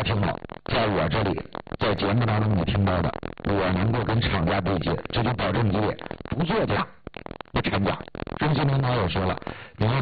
听了，在我这里，在节目当中你听到的，我能够跟厂家对接，这就保证你不作假不掺假。中信领导也说了，你要